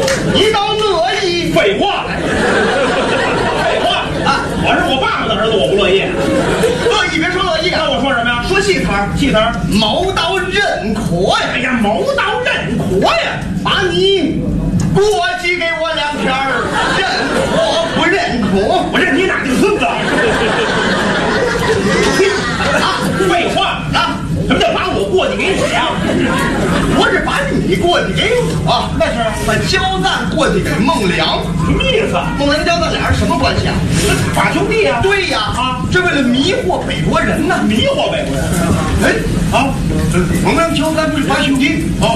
你倒乐意？ 废话，废话啊！我是我爸爸的儿子，我不乐意。 乐意别说乐意， 那我说什么呀？ 说戏词儿， 戏词儿， 谋到认可呀！ 哎呀，谋到认可呀！ 把你过继给我2天儿，认可不认可？ 我认你哪个孙子？啊，废话啊！什么叫把我过继给你呀？ 不是把你过继给我， 那是把焦赞过继给孟良。 什么意思？ 孟良、焦赞俩人什么关系啊？ 把兄弟呀！ 对呀，啊，这为了迷惑北国人呢。 迷惑北国人。 哎， 啊， 孟良、焦赞不是把兄弟？ 哦。